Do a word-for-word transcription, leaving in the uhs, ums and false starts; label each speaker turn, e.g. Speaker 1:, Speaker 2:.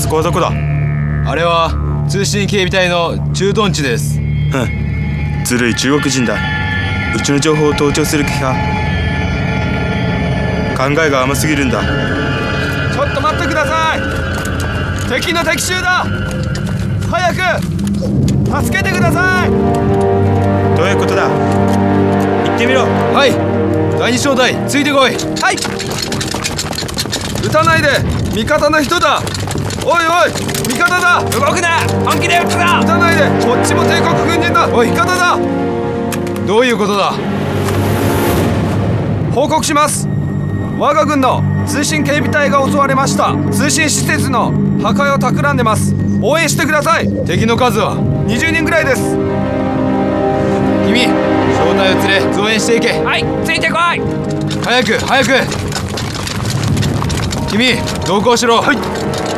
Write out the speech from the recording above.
Speaker 1: こはどこだ？
Speaker 2: あれは通信警備隊の駐屯地です。
Speaker 1: うん、ずるい中国人だ。うちの情報を盗聴する気か？考えが甘すぎるんだ。
Speaker 2: ちょっと待ってください。敵の敵襲だ。早く助けてください。
Speaker 1: どういうことだ？言ってみろ。
Speaker 2: はい、第二小隊ついてこい。はい。撃たないで、味方の人だ。おいおい、味方だ。動くな、本気で撃つな。撃たないで、こっちも帝国軍人だ。おい、味方だ。どういうことだ？報告します。我が軍の通信警備隊が襲われました。通信施設の破壊を企んでます。応援してください。敵の数はにじゅうにんぐらいです。君、小隊を連れ増援していけ。はい、ついてこい。早く早く。君、同行しろ。はい。